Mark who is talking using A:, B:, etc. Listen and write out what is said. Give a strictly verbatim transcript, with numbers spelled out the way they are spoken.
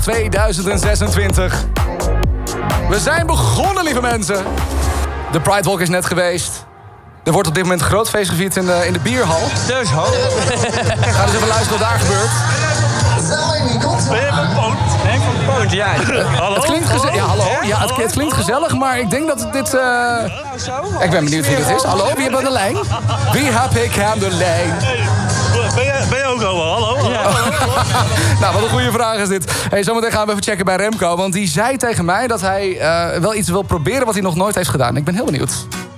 A: tweeduizend zesentwintig. We zijn begonnen, lieve mensen. De Pride Walk is net geweest. Er wordt op dit moment een groot feest gevierd in de, in de bierhal.
B: Dus ho.
A: Ga dus even luisteren wat daar gebeurt.
B: Ben je van Poont? Nee, van Poont, ja. Hallo?
A: Het klinkt gezellig. Ja, hallo. Ja, het, het klinkt gezellig, maar ik denk dat dit... Uh... Ik ben benieuwd wie dit is. Hallo, wie hebben we aan de lijn? Wie heb ik aan de lijn?
B: Ben je, ben je ook al? Hallo? Ja.
A: Nou, wat een goede vraag is dit. Hey, zometeen gaan we even checken bij Remco. Want die zei tegen mij dat hij uh, wel iets wil proberen wat hij nog nooit heeft gedaan. Ik ben heel benieuwd.